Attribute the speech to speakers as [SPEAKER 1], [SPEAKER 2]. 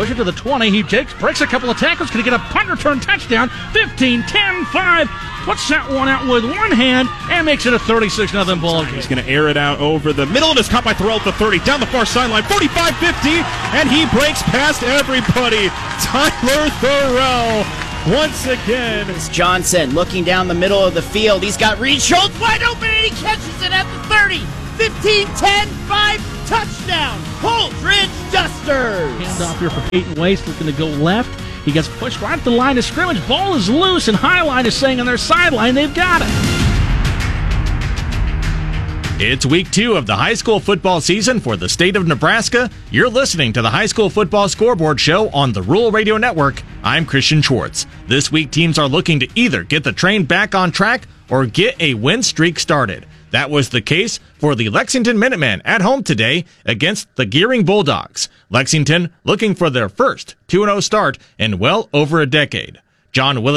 [SPEAKER 1] push it to the 20. He breaks a couple of tackles. Going to get a punt return touchdown. 15, 10, 5. Puts that one out with one hand and makes it a 36-0 ball game.
[SPEAKER 2] He's going to air it out over the middle and is caught by Thorell at the 30. Down the far sideline, 45-50, and he breaks past everybody. Tyler Thorell once again.
[SPEAKER 3] It's Johnson looking down the middle of the field. He's got Reed Schultz wide open, and he catches it at the 30. 15, 10, 5, touchdown. Holdridge Dusters.
[SPEAKER 1] Handoff here for Peyton Waste, looking to go left. He gets pushed right at the line of scrimmage. Ball is loose, and Highline is saying on their sideline they've got it.
[SPEAKER 4] It's week 2 of the high school football season for the state of Nebraska. You're listening to the High School Football Scoreboard Show on the Rural Radio Network. I'm Christian Schwartz. This week, teams are looking to either get the train back on track or get a win streak started. That was the case for the Lexington Minutemen at home today against the Gearing Bulldogs. Lexington looking for their first 2-0 start in well over a decade. John Willis